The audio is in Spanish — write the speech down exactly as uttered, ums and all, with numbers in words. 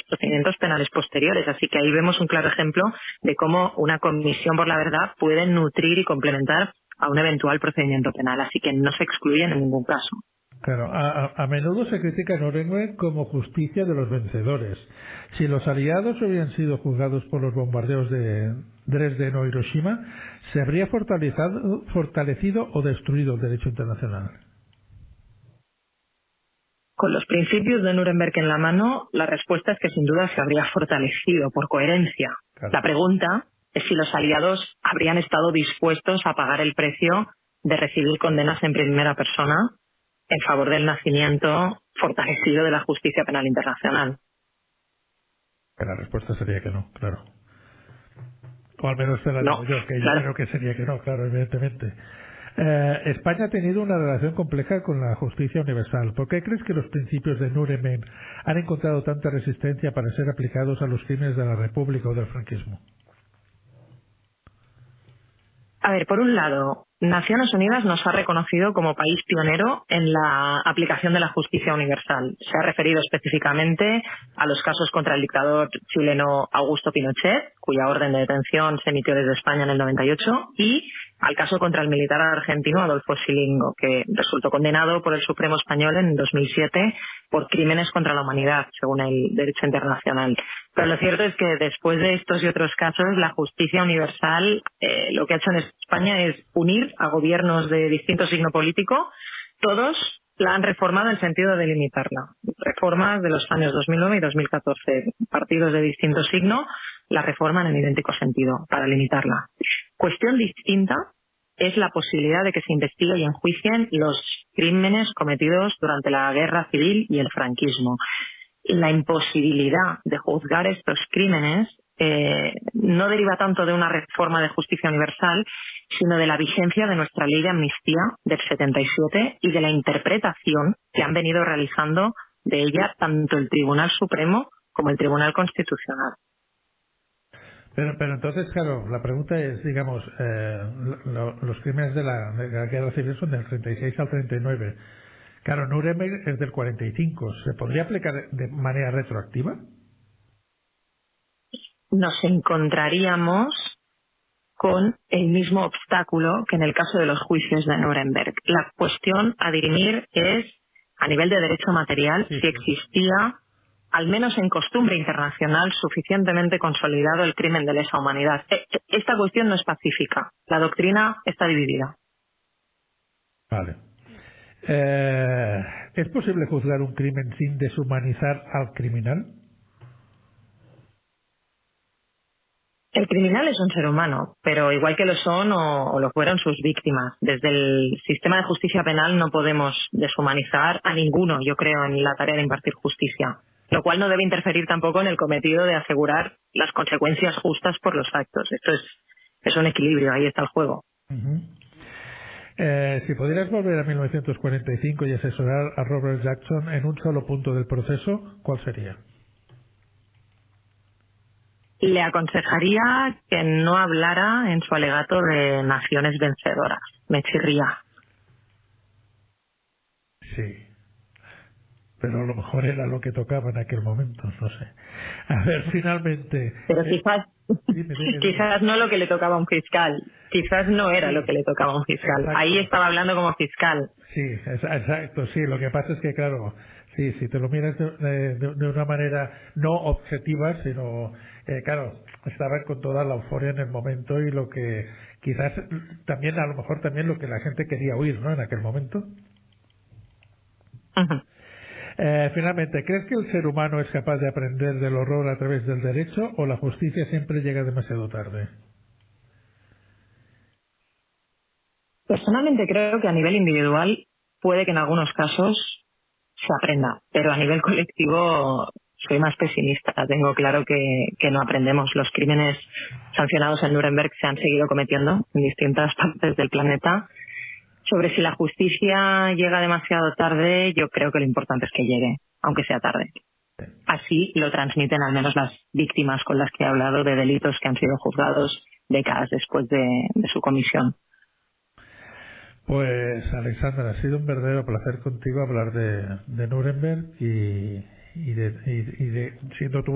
procedimientos penales posteriores. Así que ahí vemos un claro ejemplo de cómo una comisión por la verdad puede nutrir y complementar a un eventual procedimiento penal. Así que no se excluyen en ningún caso. Claro, a, a, a menudo se critica a Nuremberg como justicia de los vencedores. Si los aliados hubieran sido juzgados por los bombardeos de Dresden o Hiroshima, ¿se habría fortalecido, fortalecido o destruido el derecho internacional? Con los principios de Nuremberg en la mano, la respuesta es que sin duda se habría fortalecido por coherencia. Claro. La pregunta es si los aliados habrían estado dispuestos a pagar el precio de recibir condenas en primera persona en favor del nacimiento fortalecido de la justicia penal internacional. La respuesta sería que no, claro. O al menos te la No, digo yo, que yo claro. creo que sería que no, claro, evidentemente. Eh, España ha tenido una relación compleja con la justicia universal. ¿Por qué crees que los principios de Nuremberg han encontrado tanta resistencia para ser aplicados a los crímenes de la República o del franquismo? A ver, por un lado, Naciones Unidas nos ha reconocido como país pionero en la aplicación de la justicia universal. Se ha referido específicamente a los casos contra el dictador chileno Augusto Pinochet, cuya orden de detención se emitió desde España en el noventa y ocho, y al caso contra el militar argentino Adolfo Scilingo, que resultó condenado por el Supremo Español en dos mil siete por crímenes contra la humanidad, según el derecho internacional. Pero lo cierto es que después de estos y otros casos, la justicia universal eh, lo que ha hecho en España es unir a gobiernos de distinto signo político. Todos la han reformado en el sentido de limitarla. Reformas de los años dos mil nueve y dos mil catorce. Partidos de distinto signo la reforman en idéntico sentido para limitarla. Cuestión distinta es la posibilidad de que se investigue y enjuicien los crímenes cometidos durante la guerra civil y el franquismo. La imposibilidad de juzgar estos crímenes eh, no deriva tanto de una reforma de justicia universal, sino de la vigencia de nuestra ley de amnistía del setenta y siete y de la interpretación que han venido realizando de ella tanto el Tribunal Supremo como el Tribunal Constitucional. Pero, pero entonces, claro, la pregunta es, digamos, eh, lo, los crímenes de la, de la guerra civil son del treinta y seis al treinta y nueve. Claro, Nuremberg es del cuarenta y cinco. ¿Se podría aplicar de manera retroactiva? Nos encontraríamos con el mismo obstáculo que en el caso de los juicios de Nuremberg. La cuestión a dirimir es, a nivel de derecho material, Sí, si sí. existía, al menos en costumbre internacional, suficientemente consolidado el crimen de lesa humanidad. Esta cuestión no es pacífica. La doctrina está dividida. Vale. Eh, ¿Es posible juzgar un crimen sin deshumanizar al criminal? El criminal es un ser humano, pero igual que lo son o, o lo fueron sus víctimas. Desde el sistema de justicia penal no podemos deshumanizar a ninguno, yo creo, en la tarea de impartir justicia. Lo cual no debe interferir tampoco en el cometido de asegurar las consecuencias justas por los actos. Esto es, es un equilibrio, ahí está el juego. Uh-huh. Eh, si pudieras volver a mil novecientos cuarenta y cinco y asesorar a Robert Jackson en un solo punto del proceso, ¿cuál sería? Le aconsejaría que no hablara en su alegato de naciones vencedoras. Me chirría. Sí. Pero a lo mejor era lo que tocaba en aquel momento, no sé. A ver, finalmente... Pero Eh, quizás, dime, dime, dime. quizás no lo que le tocaba a un fiscal. Quizás no era Sí, lo que le tocaba a un fiscal. exacto. Ahí estaba hablando como fiscal. Sí, es- exacto, sí. Lo que pasa es que, claro, sí, si te lo miras de, de- de una manera no objetiva, sino, eh, claro, estaban con toda la euforia en el momento y lo que quizás también, a lo mejor también lo que la gente quería oír, ¿no? En aquel momento. Ujú. Eh, finalmente, ¿crees que el ser humano es capaz de aprender del horror a través del derecho o la justicia siempre llega demasiado tarde? Personalmente creo que a nivel individual puede que en algunos casos se aprenda, pero a nivel colectivo soy más pesimista. Tengo claro que, que no aprendemos. Los crímenes sancionados en Nuremberg se han seguido cometiendo en distintas partes del planeta. Sobre si la justicia llega demasiado tarde, yo creo que lo importante es que llegue, aunque sea tarde. Así lo transmiten al menos las víctimas con las que he hablado de delitos que han sido juzgados décadas después de, de su comisión. Pues, Alexandra, ha sido un verdadero placer contigo hablar de, de Nuremberg y, y, de, y, y de siendo tu